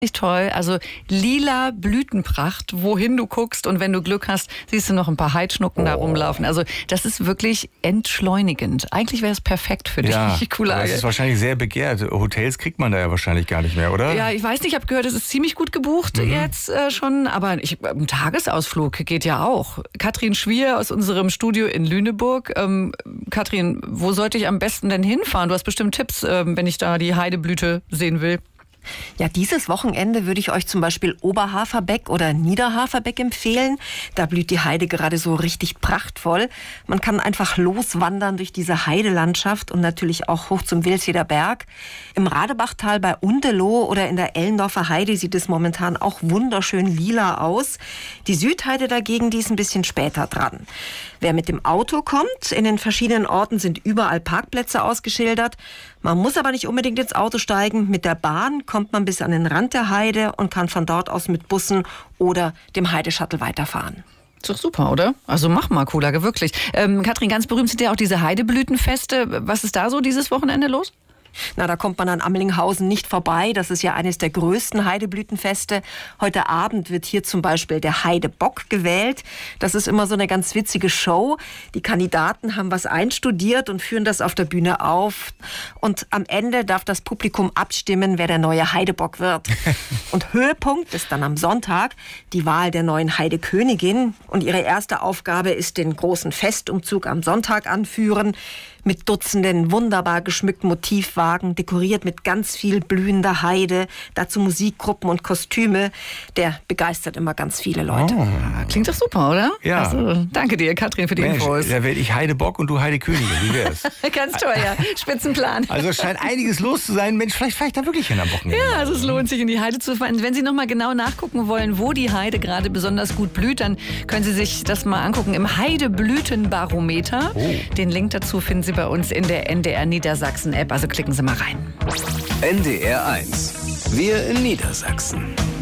Nicht toll, also lila Blütenpracht, wohin du guckst und wenn du Glück hast, siehst du noch ein paar Heidschnucken da rumlaufen. Also das ist wirklich entschleunigend. Eigentlich wäre es perfekt für dich, Kulage. Das ist wahrscheinlich sehr begehrt. Hotels kriegt man da ja wahrscheinlich gar nicht mehr, oder? Ja, ich weiß nicht, ich habe gehört, es ist ziemlich gut gebucht jetzt schon, aber ein Tagesausflug geht ja auch. Katrin Schwier aus unserem Studio in Lüneburg. Katrin, wo sollte ich am besten denn hinfahren? Du hast bestimmt Tipps, wenn ich da die Heideblüte sehen will. Ja, dieses Wochenende würde ich euch zum Beispiel Oberhaferbeck oder Niederhaferbeck empfehlen. Da blüht die Heide gerade so richtig prachtvoll. Man kann einfach loswandern durch diese Heidelandschaft und natürlich auch hoch zum Wilseder Berg. Im Radebachtal bei Undeloh oder in der Ellendorfer Heide sieht es momentan auch wunderschön lila aus. Die Südheide dagegen, die ist ein bisschen später dran. Wer mit dem Auto kommt, in den verschiedenen Orten sind überall Parkplätze ausgeschildert. Man muss aber nicht unbedingt ins Auto steigen. Mit der Bahn kommt man bis an den Rand der Heide und kann von dort aus mit Bussen oder dem Heideshuttle weiterfahren. Ist doch super, oder? Also mach mal, Kulage, wirklich. Katrin, ganz berühmt sind ja auch diese Heideblütenfeste. Was ist da so dieses Wochenende los? Na, da kommt man an Amlinghausen nicht vorbei. Das ist ja eines der größten Heideblütenfeste. Heute Abend wird hier zum Beispiel der Heidebock gewählt. Das ist immer so eine ganz witzige Show. Die Kandidaten haben was einstudiert und führen das auf der Bühne auf. Und am Ende darf das Publikum abstimmen, wer der neue Heidebock wird. Und Höhepunkt ist dann am Sonntag die Wahl der neuen Heidekönigin. Und ihre erste Aufgabe ist, den großen Festumzug am Sonntag anführen. Mit Dutzenden wunderbar geschmückten Motivwagen, dekoriert mit ganz viel blühender Heide, dazu Musikgruppen und Kostüme. Der begeistert immer ganz viele Leute. Oh, klingt doch super, oder? Ja. Also, danke dir, Katrin, für die Infos. Da werde ich Heidebock und du Heidekönigin. Wie wär's? Ganz toll, ja. Spitzenplan. Also es scheint einiges los zu sein. Mensch, vielleicht fahre ich da wirklich hin am Wochenende. Ja, also es lohnt sich, in die Heide zu fahren. Wenn Sie noch mal genau nachgucken wollen, wo die Heide gerade besonders gut blüht, dann können Sie sich das mal angucken im Heideblütenbarometer. Oh. Den Link dazu finden Sie bei uns in der NDR Niedersachsen App. Also klicken Sie mal rein. NDR 1. Wir in Niedersachsen.